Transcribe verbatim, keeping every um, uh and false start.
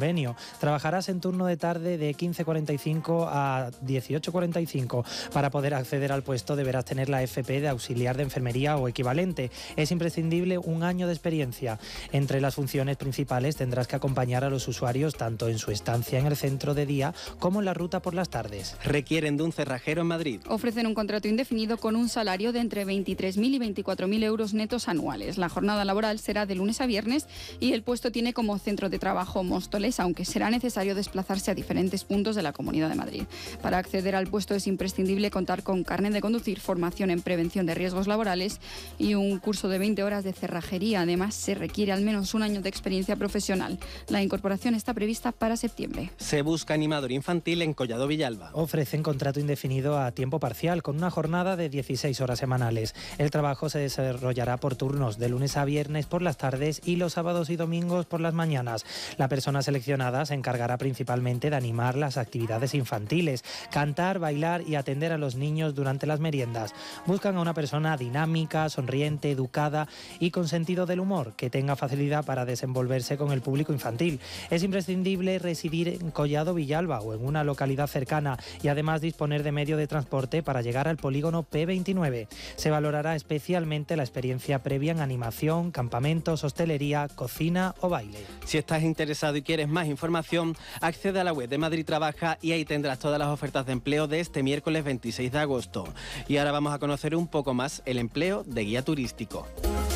convenio. Trabajarás en turno de tarde de quince cuarenta y cinco a dieciocho cuarenta y cinco. Para poder acceder al puesto deberás tener la F P de auxiliar de enfermería o equivalente. Es imprescindible un año de experiencia. Entre las funciones principales tendrás que acompañar a los usuarios tanto en su estancia en el centro de día como en la ruta por las tardes. Requieren de un cerrajero en Madrid. Ofrecen un contrato indefinido con un salario de entre veintitrés mil y veinticuatro mil euros netos anuales. La jornada laboral será de lunes a viernes y el puesto tiene como centro de trabajo Móstoles, aunque será necesario desplazarse a diferentes puntos de la Comunidad de Madrid. Para acceder al puesto es imprescindible contar con carnet de conducir, formación en prevención de riesgos laborales y un curso de veinte horas de cerrajería. Además, se requiere al menos un año de experiencia profesional. La incorporación está prevista para septiembre. Se busca animador infantil en Collado Villalba. Ofrecen contrato indefinido a tiempo parcial con una jornada de dieciséis horas semanales. El trabajo se desarrollará por turnos de lunes a viernes por las tardes y los sábados y domingos por las mañanas. La persona seleccionada se encargará principalmente de animar las actividades infantiles, cantar, bailar y atender a los niños durante las meriendas. Buscan a una persona dinámica, sonriente, educada y con sentido del humor, que tenga facilidad para desenvolverse con el público infantil. Es imprescindible residir en Collado Villalba o en una localidad cercana y además disponer de medio de transporte para llegar al polígono P veintinueve. Se valorará especialmente la experiencia previa en animación, campamentos, hostelería, cocina o baile. Si estás interesado y quieres más información, accede a la web de Madrid Trabaja y ahí tendrás todas las ofertas de empleo de este miércoles veintiséis de agosto. Y ahora vamos a conocer un poco más el empleo de guía turístico.